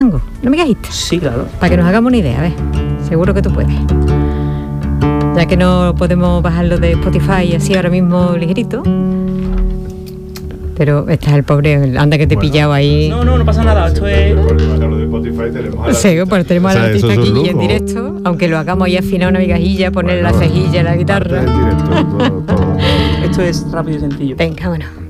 mango, una migajita. Sí, claro. Para que nos hagamos una idea, a ver. Seguro que tú puedes. Ya que no podemos bajarlo de Spotify así ahora mismo ligerito. Pero está el pobre, anda que te he pillado ahí. No pasa nada, esto es... Sí, pues tenemos al artista aquí y en directo, aunque lo hagamos ahí afinar una migajilla, ponerle la cejilla a la guitarra. Esto es rápido y sencillo. Venga, bueno.